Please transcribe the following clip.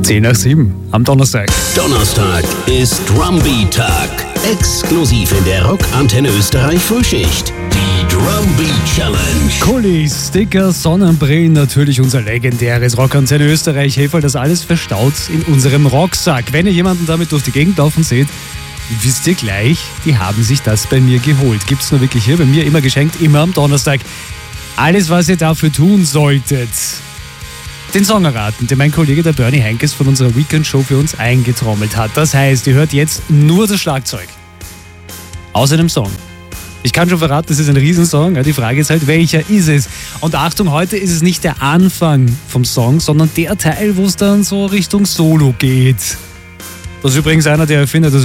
10:07 am Donnerstag. Donnerstag ist Drumbeat-Tag. Exklusiv in der Rockantenne Österreich Frühschicht. Die Drumbeat Challenge. Kulis, Sticker, Sonnenbrillen, natürlich unser legendäres Rockantenne Österreich Heferl, das alles verstaut in unserem Rocksack. Wenn ihr jemanden damit durch die Gegend laufen seht, wisst ihr gleich, die haben sich das bei mir geholt. Gibt's nur wirklich hier bei mir, immer geschenkt, immer am Donnerstag. Alles, was ihr dafür tun solltet, den Song erraten, den mein Kollege der Bernie Heinkes von unserer Weekend-Show für uns eingetrommelt hat. Das heißt, ihr hört jetzt nur das Schlagzeug aus einem Song. Ich kann schon verraten, das ist ein Riesensong. Ja, die Frage ist halt, welcher ist es? Und Achtung, heute ist es nicht der Anfang vom Song, sondern der Teil, wo es dann so Richtung Solo geht. Das ist übrigens einer der Erfinder des